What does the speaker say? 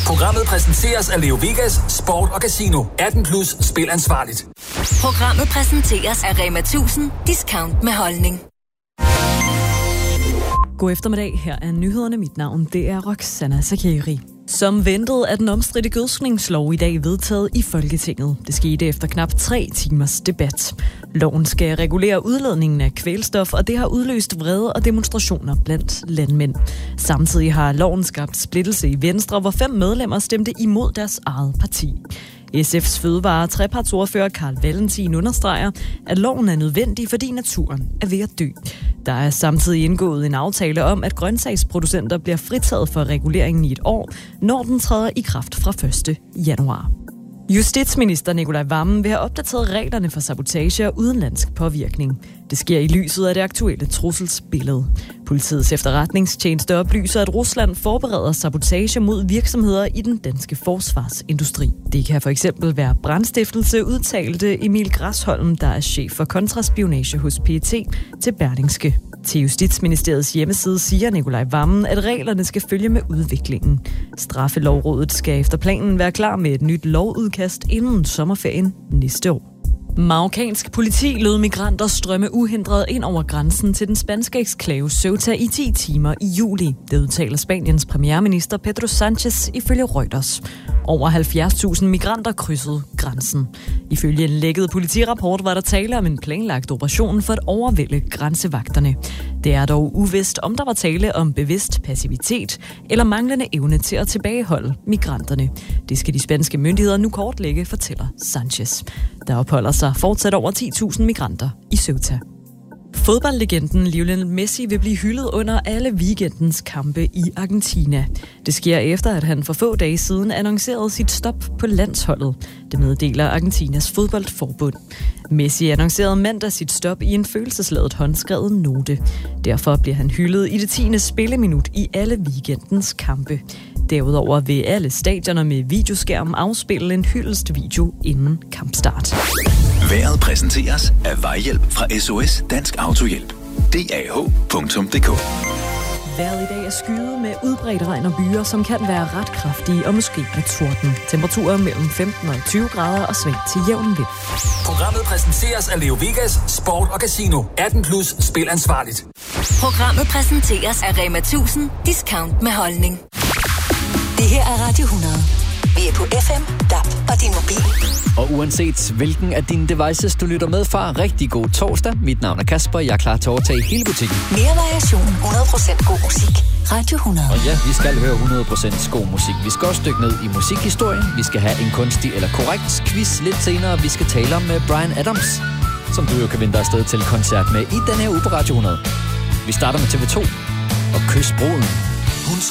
Programmet præsenteres af Leo Vegas, Sport og Casino. 18+ spil ansvarligt. Programmet præsenteres af Rema 1000 Discount med holdning. God eftermiddag, her er nyhederne. Mit navn, det er Roxana Sakeri. Som ventet er den omstridte gødskningslov i dag vedtaget i Folketinget. Det skete efter knap 3 timers debat. Loven skal regulere udledningen af kvælstof, og det har udløst vrede og demonstrationer blandt landmænd. Samtidig har loven skabt splittelse i Venstre, hvor 5 medlemmer stemte imod deres eget parti. SF's fødevare- og trepartsordfører Carl Valentin understreger, at loven er nødvendig, fordi naturen er ved at dø. Der er samtidig indgået en aftale om, at grøntsagsproducenter bliver fritaget for reguleringen i et år, når den træder i kraft fra 1. januar. Justitsminister Nicolai Wammen vil have opdateret reglerne for sabotage og udenlandsk påvirkning. Det sker i lyset af det aktuelle trusselsbillede. Politiets efterretningstjeneste oplyser, at Rusland forbereder sabotage mod virksomheder i den danske forsvarsindustri. Det kan for eksempel være brandstiftelse, udtalte Emil Græsholm, der er chef for kontraspionage hos PET, til Berlingske. Til Justitsministeriets hjemmeside siger Nicolai Wammen, at reglerne skal følge med udviklingen. Straffelovrådet skal efter planen være klar med et nyt lovudkast inden sommerferien næste år. Marokkansk politi lod migranter strømme uhindret ind over grænsen til den spanske eksklave Ceuta i 10 timer i juli. Det udtaler Spaniens premierminister Pedro Sánchez ifølge Reuters. Over 70.000 migranter krydsede grænsen. Ifølge en lækket politirapport var der tale om en planlagt operation for at overvælde grænsevagterne. Det er dog uvist, om der var tale om bevidst passivitet eller manglende evne til at tilbageholde migranterne. Det skal de spanske myndigheder nu kortlægge, fortæller Sánchez. Der opholder sig fortsat over 10.000 migranter i Ceuta. Fodboldlegenden Lionel Messi vil blive hyldet under alle weekendens kampe i Argentina. Det sker efter, at han for få dage siden annoncerede sit stop på landsholdet. Det meddeler Argentinas fodboldforbund. Messi annoncerede mandag sit stop i en følelsesladet håndskrevet note. Derfor bliver han hyldet i det 10. spilleminut i alle weekendens kampe. Derudover vil alle stadioner med videoskærm afspille en hyldestvideo inden kampstart. Vejret præsenteres af Vejhjælp fra SOS Dansk Autohjælp. DAH.dk. Vejret i dag er skyet med udbredt regn og byer, som kan være ret kraftige og måske med torden. Temperaturer mellem 15 og 20 grader og svag til jævn vind. Programmet præsenteres af Leo Vegas, Sport og Casino. 18+ spil ansvarligt. Programmet præsenteres af Rema 1000 Discount med holdning. Det her er Radio 100. Vi er på FM, DAB og din mobil. Og uanset hvilken af dine devices du lytter med fra, rigtig god torsdag. Mit navn er Kasper, jeg er klar til at overtage hele butikken. Mere variation, 100% god musik. Radio 100. Og ja, vi skal høre 100% god musik. Vi skal også dykke ned i musikhistorien. Vi skal have en kunstig eller korrekt quiz lidt senere. Vi skal tale om Bryan Adams, som du jo kan vinde dig afsted til koncert med i denne her uge på Radio 100. Vi starter med TV2 og Kys Broen.